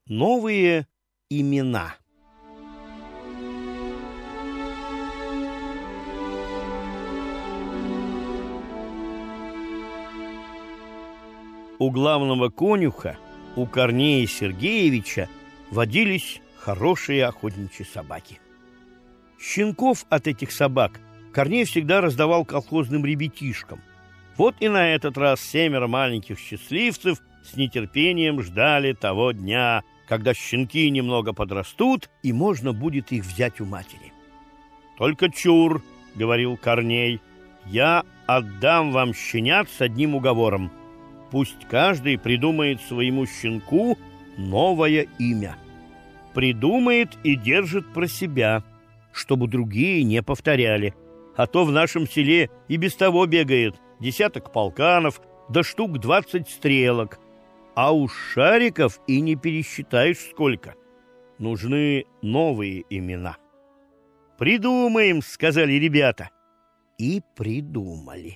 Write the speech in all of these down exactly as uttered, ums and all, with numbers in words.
Новые имена. У главного конюха, у Корнея Сергеевича, водились хорошие охотничьи собаки. Щенков от этих собак Корней всегда раздавал колхозным ребятишкам. Вот и на этот раз семеро маленьких счастливцев с нетерпением ждали того дня, когда щенки немного подрастут, и можно будет их взять у матери. «Только чур, — говорил Корней, — я отдам вам щенят с одним уговором. Пусть каждый придумает своему щенку новое имя. Придумает и держит про себя, чтобы другие не повторяли. А то в нашем селе и без того бегает десяток полканов, да штук двадцать стрелок. А уж шариков и не пересчитаешь сколько. Нужны новые имена». «Придумаем, — сказали ребята». И придумали.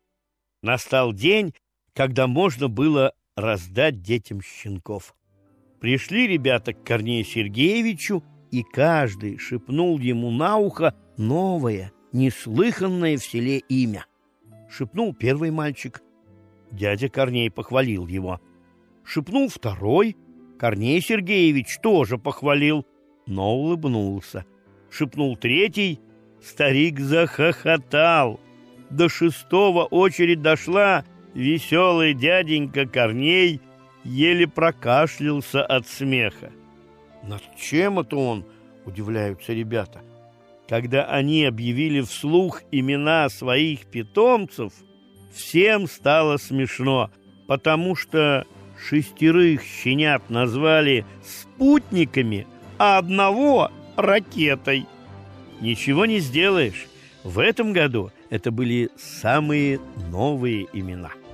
Настал день, когда можно было раздать детям щенков. Пришли ребята к Корнею Сергеевичу, и каждый шепнул ему на ухо новое, неслыханное в селе имя. Шепнул первый мальчик. Дядя Корней похвалил его. Шепнул второй. Корней Сергеевич тоже похвалил, но улыбнулся. Шепнул третий. Старик захохотал. До шестого очередь дошла. Веселый дяденька Корней еле прокашлялся от смеха. «Над чем это он?» — удивляются ребята. Когда они объявили вслух имена своих питомцев, всем стало смешно, потому что шестерых щенят назвали спутниками, а одного — ракетой. Ничего не сделаешь. В этом году это были самые новые имена.